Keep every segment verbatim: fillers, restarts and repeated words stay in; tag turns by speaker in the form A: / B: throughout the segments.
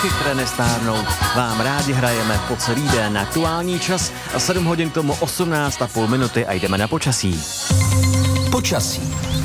A: které nestárnou, vám rádi hrajeme po celý den. Aktuální čas a sedm hodin k tomu osmnáct a půl minuty a jdeme na počasí.
B: Počasí.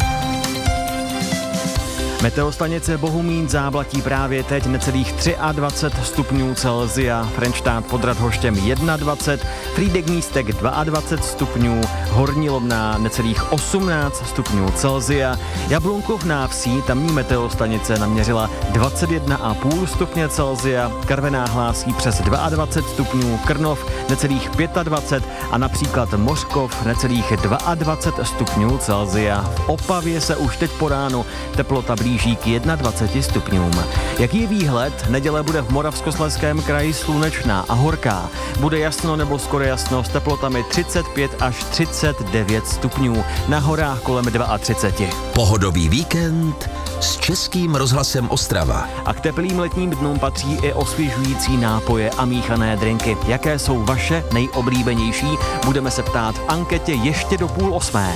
A: Meteostanice Bohumín záblatí právě teď necelých dvacet tři stupňů Celsia, Frenštát pod Radhoštěm dvacet jedna, Frýdek Místek dvacet dva stupňů, Horní Lomná necelých osmnáct stupňů Celsia, Jablunkov na Vsí, tamní meteostanice naměřila dvacet jedna a půl stupně Celsia, Karviná hlásí přes dvacet dva stupňů, Krnov necelých dvacet pět a například Mořkov necelých dvacet dva stupňů Celsia. V Opavě se už teď po ránu teplota blíží k dvacet jedna stupňům. Jaký je výhled? Neděle bude v Moravskoslezském kraji slunečná a horká. Bude jasno nebo skoro jasno s teplotami třicet pět až třicet devět stupňů. Na horách kolem třicet dva.
B: Pohodový víkend s Českým rozhlasem Ostrava.
A: A k teplým letním dnům patří i osvěžující nápoje a míchané drinky. Jaké jsou vaše nejoblíbenější? Budeme se ptát v anketě ještě do půl osmé.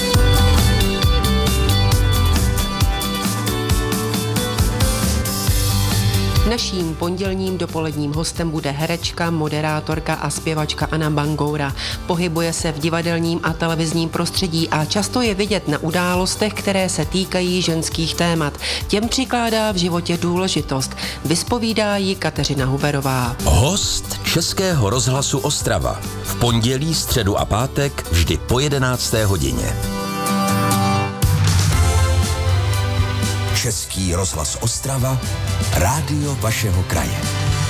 C: Naším pondělním dopoledním hostem bude herečka, moderátorka a zpěvačka Anna Bangoura. Pohybuje se v divadelním a televizním prostředí a často je vidět na událostech, které se týkají ženských témat. Těm přikládá v životě důležitost. Vyspovídá ji Kateřina Huberová.
B: Host Českého rozhlasu Ostrava. V pondělí, středu a pátek vždy po jedenácté hodině. Český rozhlas Ostrava, rádio vašeho kraje.